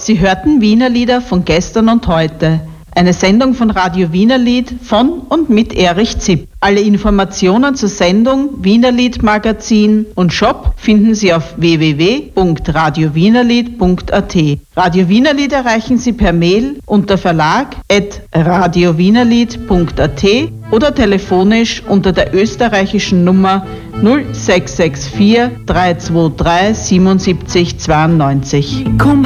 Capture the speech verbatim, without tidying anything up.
Sie hörten Wienerlieder von gestern und heute. Eine Sendung von Radio Wienerlied von und mit Erich Zipp. Alle Informationen zur Sendung, Wienerlied Magazin und Shop finden Sie auf w w w punkt radio wienerlied punkt a t. Radio Wienerlied erreichen Sie per Mail unter verlag at radio wienerlied punkt a t oder telefonisch unter der österreichischen Nummer null sechs sechs vier drei zwei drei sieben sieben zwei neun.